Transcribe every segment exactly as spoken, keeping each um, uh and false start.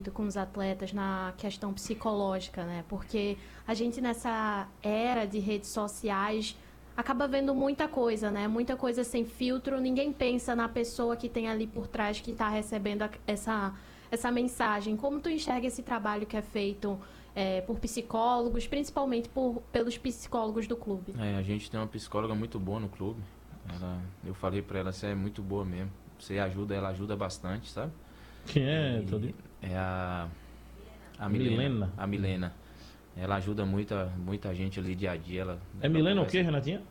com os atletas na questão psicológica, né? Porque a gente nessa era de redes sociais acaba vendo muita coisa, né? Muita coisa sem filtro, ninguém pensa na pessoa que tem ali por trás que está recebendo essa, essa mensagem. Como tu enxerga esse trabalho que é feito é, por psicólogos, principalmente por, pelos psicólogos do clube? É, a gente tem uma psicóloga muito boa no clube. Ela, eu falei pra ela, você é muito boa mesmo. Você ajuda, ela ajuda bastante, sabe? Quem é, E Todinho? É a, a Milena, Milena. A Milena. Ela ajuda muita, muita gente ali dia a dia. Ela, É ela Milena o conversa. quê, Renatinha?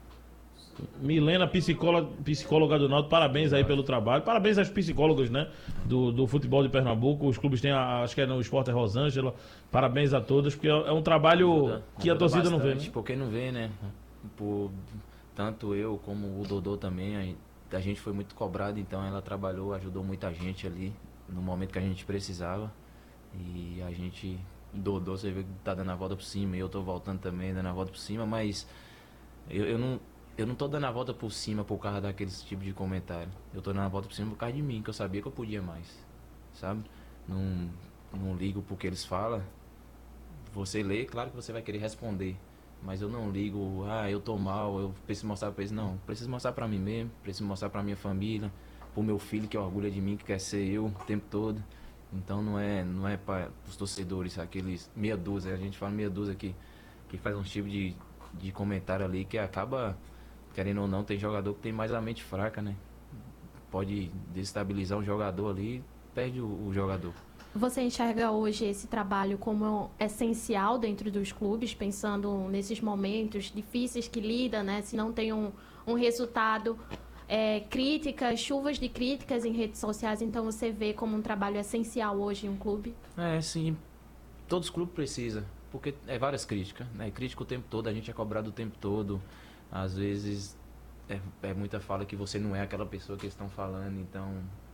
Milena, psicóloga, psicóloga do Náutico, parabéns aí pelo trabalho. Parabéns aos psicólogos, né? Do, do futebol de Pernambuco. Os clubes têm, a, acho que é no Esporte é Rosângela. Parabéns a todos, porque é um trabalho Ajuda, que a ajuda torcida não vê, bastante, né? Porque não vê, né? Por, tanto eu como o Dodô também, a, a gente foi muito cobrado, então ela trabalhou, ajudou muita gente ali no momento que a gente precisava. E a gente, Dodô, você vê que tá dando a volta por cima, e eu tô voltando também, dando a volta por cima, mas eu, eu não. Eu não tô dando a volta por cima por causa daqueles tipos de comentário. Eu tô dando a volta por cima por causa de mim, que eu sabia que eu podia mais. Sabe? Não, não ligo porque eles falam. Você lê, claro que você vai querer responder. Mas eu não ligo, ah, eu tô mal, eu preciso mostrar pra eles. Não, preciso mostrar pra mim mesmo, preciso mostrar pra minha família, pro meu filho que orgulha de mim, que quer ser eu o tempo todo. Então não é, não é para os torcedores, aqueles meia dúzia, a gente fala meia dúzia que, que faz um tipo de, de comentário ali que acaba... Querendo ou não, tem jogador que tem mais a mente fraca, né? Pode desestabilizar um jogador ali, perde o, o jogador. Você enxerga hoje esse trabalho como essencial dentro dos clubes, pensando nesses momentos difíceis que lida, né? Se não tem um, um resultado, é, críticas, chuvas de críticas em redes sociais, então você vê como um trabalho essencial hoje em um clube? É, sim. Todos os clubes precisam, porque é várias críticas, né? Crítica o tempo todo, a gente é cobrado o tempo todo. Às vezes é, é muita fala que você não é aquela pessoa que eles estão falando, então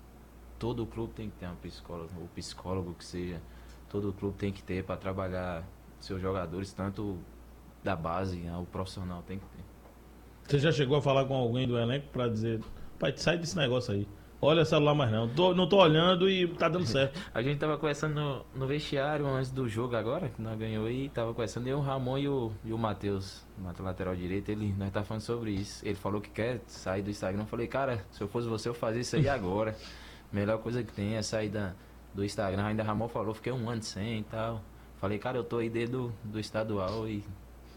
todo clube tem que ter uma psicóloga, ou psicólogo que seja, todo clube tem que ter para trabalhar seus jogadores, tanto da base ao profissional, tem que ter. Você já chegou a falar com alguém do elenco pra dizer, pai, sai desse negócio aí. Olha o celular mais não. Tô, não tô olhando e tá dando certo. A gente tava conversando no, no vestiário antes do jogo agora, que nós ganhou e tava conversando, eu, o Ramon e o, e o Matheus, o lateral direito, ele, nós tá falando sobre isso. Ele falou que quer sair do Instagram. Eu falei, cara, se eu fosse você, eu fazia isso aí agora. Melhor coisa que tem é sair da, do Instagram. Ainda Ramon falou, fiquei um ano sem e tal. Falei, cara, eu tô aí desde do, do estadual e,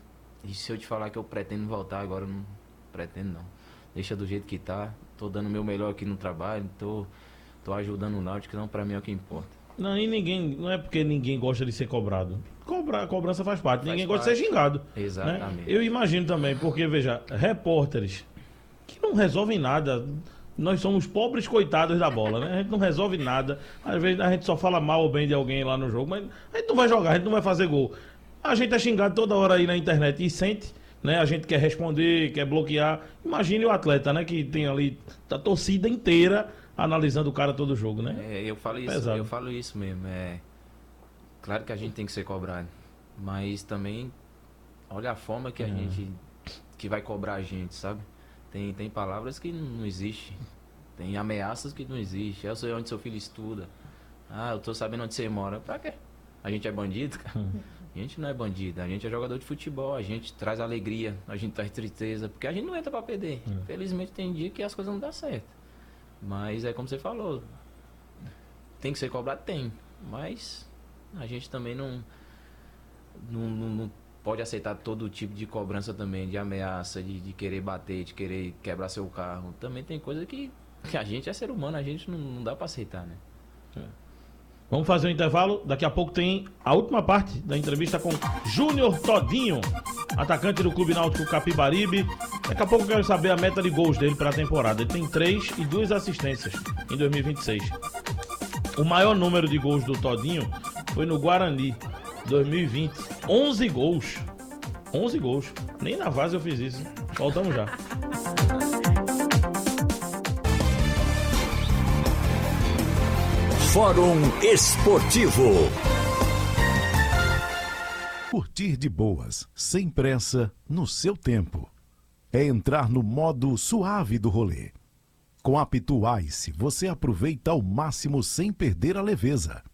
e se eu te falar que eu pretendo voltar agora, eu não pretendo não. Deixa do jeito que tá. Tô dando o meu melhor aqui no trabalho, tô, tô ajudando o Náutico, não, pra mim é o que importa. Não, e ninguém, não é porque ninguém gosta de ser cobrado. Cobrar, cobrança faz parte. Faz ninguém parte. gosta de ser xingado. Exatamente. Né? Eu imagino também, porque, veja, repórteres que não resolvem nada. Nós somos pobres coitados da bola, né? A gente não resolve nada. Às vezes a gente só fala mal ou bem de alguém lá no jogo, mas a gente não vai jogar, a gente não vai fazer gol. A gente é xingado toda hora aí na internet e sente, né? A gente quer responder, quer bloquear. Imagine o atleta, né? Que tem ali a torcida inteira analisando o cara todo jogo, né? É, eu falo isso, Pesado. eu falo isso mesmo. É claro que a gente tem que ser cobrado, mas também olha a forma que a É. gente que vai cobrar a gente, sabe? Tem, tem palavras que não existem, tem ameaças que não existem. Eu sei onde seu filho estuda. Ah, eu tô sabendo onde você mora. Pra quê? A gente é bandido, cara? A gente não é bandido, a gente é jogador de futebol, a gente traz alegria, a gente traz tristeza, porque a gente não entra pra perder. Hum. Felizmente tem dia que as coisas não dão certo. Mas é como você falou, tem que ser cobrado? Tem. Mas a gente também não, não, não, não pode aceitar todo tipo de cobrança também, de ameaça, de, de querer bater, de querer quebrar seu carro. Também tem coisa que, que a gente é ser humano, a gente não, não dá pra aceitar, né? Vamos fazer um intervalo. Daqui a pouco tem a última parte da entrevista com Júnior Todinho, atacante do Clube Náutico Capibaribe. Daqui a pouco eu quero saber a meta de gols dele para a temporada. Ele tem três e duas assistências em dois mil e vinte e seis. O maior número de gols do Todinho foi no Guarani, dois mil e vinte. onze gols. onze gols. Nem na Vaz eu fiz isso. Voltamos já. Fórum Esportivo. Curtir de boas, sem pressa, no seu tempo. É entrar no modo suave do rolê. Com a Pitu Ice, você aproveita ao máximo sem perder a leveza.